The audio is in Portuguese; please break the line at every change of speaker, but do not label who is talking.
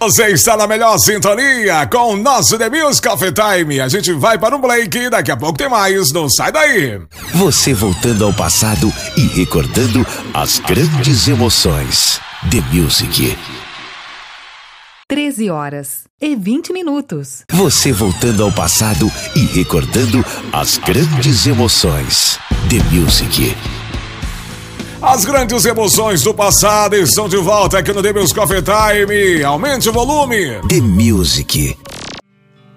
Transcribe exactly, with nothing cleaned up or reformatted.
Você está na melhor sintonia com o nosso The Music Coffee Time. A gente vai para um break, daqui a pouco tem mais, não sai daí.
Você voltando ao passado e recordando as grandes emoções. The Music.
treze horas e vinte minutos.
Você voltando ao passado e recordando as grandes emoções. The Music.
As grandes emoções do passado estão de volta aqui no The Music Coffee Time. Aumente o volume.
The Music.